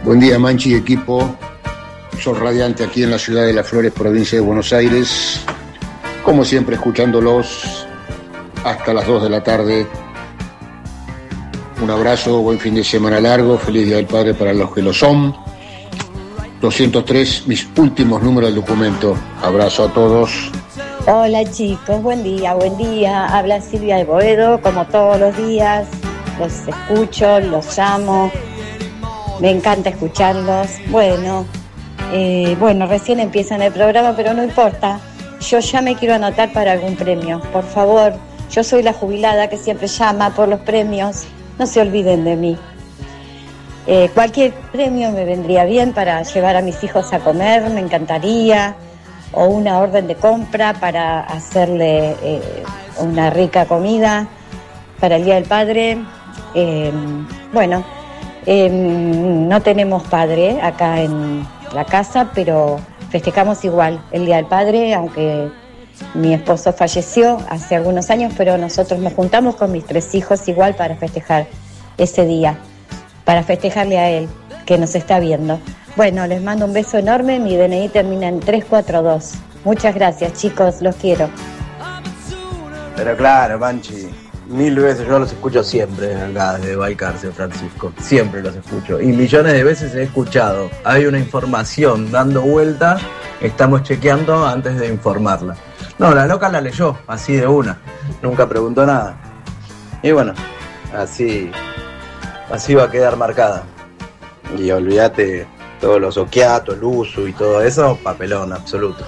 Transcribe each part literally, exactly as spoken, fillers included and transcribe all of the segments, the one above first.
Buen día, Manchi y equipo. Sol radiante aquí en la ciudad de Las Flores, provincia de Buenos Aires. Como siempre, escuchándolos hasta las dos de la tarde. Un abrazo, buen fin de semana largo, feliz Día del Padre para los que lo son. doscientos tres, mis últimos números del documento. Abrazo a todos. Hola chicos, buen día, buen día. Habla Silvia de Boedo, como todos los días. Los escucho, los llamo. Me encanta escucharlos. Bueno, eh, bueno, recién empiezan el programa, pero no importa. Yo ya me quiero anotar para algún premio. Por favor, yo soy la jubilada que siempre llama por los premios. No se olviden de mí. Eh, cualquier premio me vendría bien para llevar a mis hijos a comer, me encantaría. O una orden de compra para hacerle eh, una rica comida para el Día del Padre. Eh, bueno, eh, no tenemos padre acá en la casa, pero festejamos igual el Día del Padre, aunque mi esposo falleció hace algunos años, pero nosotros nos juntamos con mis tres hijos igual para festejar ese día, para festejarle a él, que nos está viendo. Bueno, les mando un beso enorme, mi D N I termina en tres cuatro dos. Muchas gracias, chicos, los quiero. Pero claro, Manchi, mil veces yo los escucho siempre acá desde Balcarce, Francisco. Siempre los escucho. Y millones de veces he escuchado. Hay una información dando vuelta, estamos chequeando antes de informarla. No, la loca la leyó, así de una. Nunca preguntó nada. Y bueno, así, así va a quedar marcada. Y olvídate, todos los oquiatos, el uso y todo eso, papelón absoluto.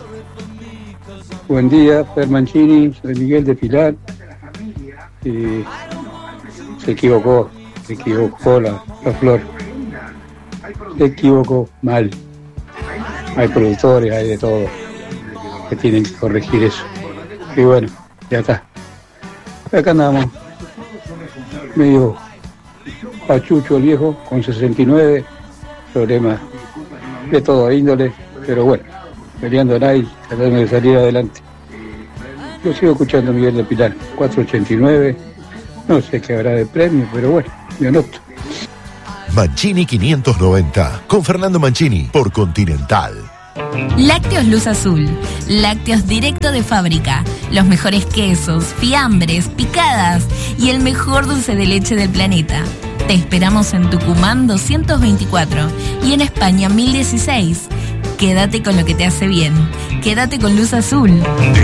Buen día, Per Mancini, soy Miguel de Pilar. Y se equivocó, se equivocó la, la flor. Se equivocó mal. Hay productores, hay de todo, que tienen que corregir eso. Y bueno, ya está. Acá andamos, medio pachucho el viejo, con sesenta y nueve, problemas de toda índole, pero bueno, peleando en ahí, tratando de salir adelante. Yo sigo escuchando a Miguel de Pilar, cuatrocientos ochenta y nueve, no sé qué habrá de premio, pero bueno, me anoto. Mancini quinientos noventa, con Fernando Mancini, por Continental. Lácteos Luz Azul, lácteos directo de fábrica, los mejores quesos, fiambres, picadas y el mejor dulce de leche del planeta. Te esperamos en Tucumán doscientos veinticuatro y en España mil dieciséis. Quédate con lo que te hace bien. Quédate con Luz Azul.